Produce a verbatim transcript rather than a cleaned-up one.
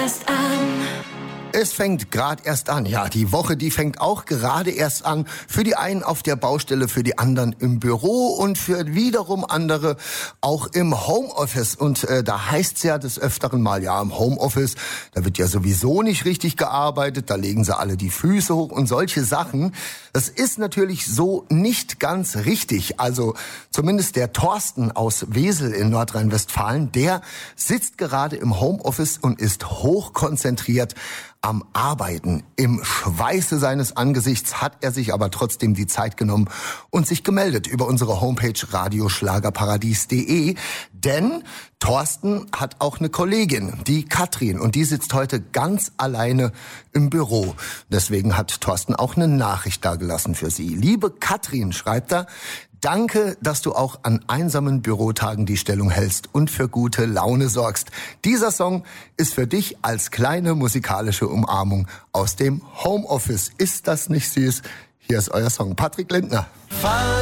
erst an. Es fängt gerade erst an. Ja, die Woche, die fängt auch gerade erst an. Für die einen auf der Baustelle, für die anderen im Büro und für wiederum andere auch im Homeoffice. Und äh, da heißt's ja des Öfteren mal, ja, im Homeoffice, da wird ja sowieso nicht richtig gearbeitet, da legen sie alle die Füße hoch und solche Sachen. Das ist natürlich so nicht ganz richtig. Also zumindest der Thorsten aus Wesel in Nordrhein-Westfalen, der sitzt gerade im Homeoffice und ist hochkonzentriert am Arbeiten. Im Schweiße seines Angesichts hat er sich aber trotzdem die Zeit genommen und sich gemeldet über unsere Homepage radioschlagerparadies punkt de. Denn Thorsten hat auch eine Kollegin, die Katrin, und die sitzt heute ganz alleine im Büro. Deswegen hat Thorsten auch eine Nachricht dagelassen für sie. Liebe Katrin, schreibt er, danke, dass du auch an einsamen Bürotagen die Stellung hältst und für gute Laune sorgst. Dieser Song ist für dich als kleine musikalische Umarmung aus dem Homeoffice. Ist das nicht süß? Hier ist euer Song. Patrick Lindner.